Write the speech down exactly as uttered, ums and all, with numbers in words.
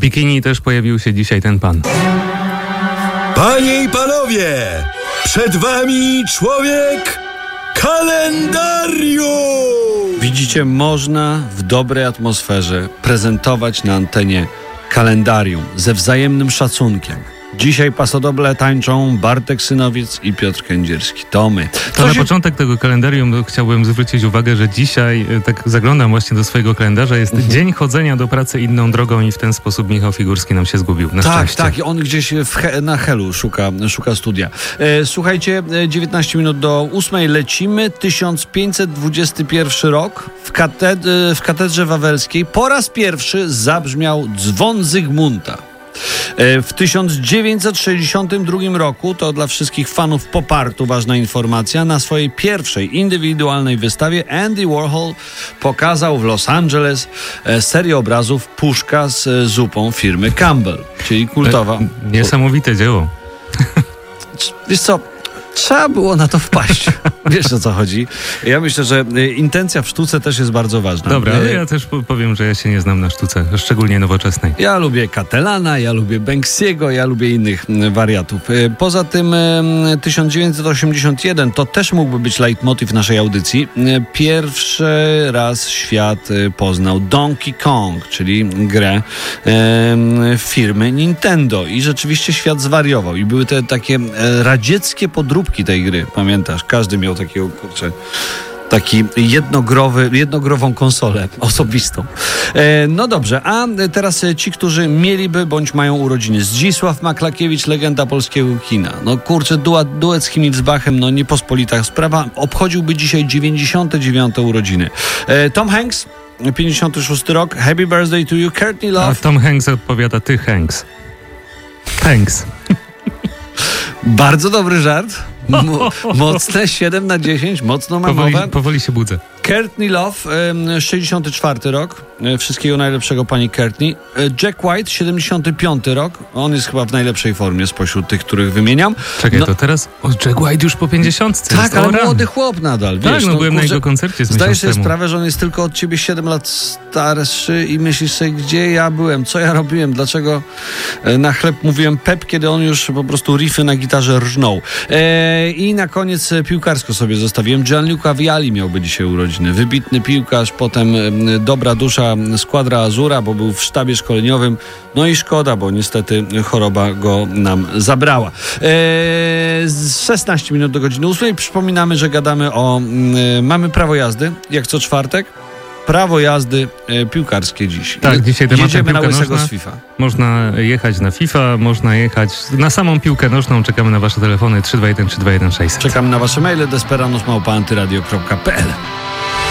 bikini też pojawił się dzisiaj ten pan. Panie i panowie, przed wami człowiek kalendarium! Widzicie, można w dobrej atmosferze prezentować na antenie kalendarium ze wzajemnym szacunkiem. Dzisiaj pasodoble tańczą Bartek Synowiec i Piotr Kędzierski. To my. To na się... początek tego kalendarium chciałbym zwrócić uwagę, że dzisiaj, tak zaglądam właśnie do swojego kalendarza, jest mhm. dzień chodzenia do pracy inną drogą i w ten sposób Michał Figurski nam się zgubił. Na tak, szczęście. tak. On gdzieś w he, na Helu szuka, szuka studia. E, słuchajcie, dziewiętnaście minut do ósmej lecimy. tysiąc pięćset dwudziesty pierwszy rok. W, katedr, w Katedrze Wawelskiej po raz pierwszy zabrzmiał dzwon Zygmunta. W tysiąc dziewięćset sześćdziesiątym drugim roku, to dla wszystkich fanów popartu ważna informacja, na swojej pierwszej indywidualnej wystawie Andy Warhol pokazał w Los Angeles serię obrazów Puszka z zupą firmy Campbell, czyli kultowa. E, niesamowite dzieło. Wiesz co? Trzeba było na to wpaść. Wiesz, o co chodzi. Ja myślę, że intencja w sztuce też jest bardzo ważna. Dobra, ale ja też powiem, że ja się nie znam na sztuce, szczególnie nowoczesnej. Ja lubię Catalana, ja lubię Banksiego, ja lubię innych wariatów. Poza tym tysiąc dziewięćset osiemdziesiąty pierwszy to też mógłby być leitmotiv naszej audycji. Pierwszy raz świat poznał Donkey Kong, czyli grę firmy Nintendo. I rzeczywiście świat zwariował. I były te takie radzieckie podróbki tej gry, pamiętasz? Każdy miał takiego, kurczę, taki jednogrowy, jednogrową konsolę osobistą. E, no dobrze, a teraz ci, którzy mieliby bądź mają urodziny. Zdzisław Maklakiewicz, legenda polskiego kina. No kurczę, duet, duet z Himmelsbachem, no niepospolita sprawa. Obchodziłby dzisiaj dziewięćdziesiąte dziewiąte urodziny. E, Tom Hanks, pięćdziesiąty szósty rok. Happy birthday to you, Courtney Love. A Tom Hanks odpowiada ty, Hanks. Hanks. Bardzo dobry żart. Mo- mocne siedem na dziesięć, mocno mamowe. Powoli, powoli się budzę. Courtney Love, sześćdziesiąty czwarty rok. Wszystkiego najlepszego, pani Courtney. Jack White, siedemdziesiąty piąty rok. On jest chyba w najlepszej formie spośród tych, których wymieniam. Czekaj, no, to teraz o, Jack White już po pięćdziesiątce. Tak, ale młody chłop nadal. Wiesz, tak, no, no byłem kurczę, na jego koncercie z zdajesz sobie temu. sprawę, że on jest tylko od ciebie siedem lat starszy i myślisz sobie, gdzie ja byłem, co ja robiłem, dlaczego na chleb mówiłem pep, kiedy on już po prostu riffy na gitarze rżnął. E, I na koniec piłkarsko sobie zostawiłem. Gianluca Vialli miałby dzisiaj urodziny. Wybitny piłkarz, potem dobra dusza Squadra Azura, bo był w sztabie szkoleniowym. No i szkoda, bo niestety choroba go nam zabrała. Eee, szesnaście minut do godziny ósmej. Przypominamy, że gadamy o... E, mamy prawo jazdy, jak co czwartek. Prawo jazdy e, piłkarskie dziś. Tak, dzisiaj tematem jedziemy na łysego nożna. z FIFA. Można jechać na FIFA, można jechać na samą piłkę nożną. Czekamy na wasze telefony trzy dwa jeden trzy dwa jeden sześć. Czekamy na wasze maile desperanus małpa antyradio kropka p l.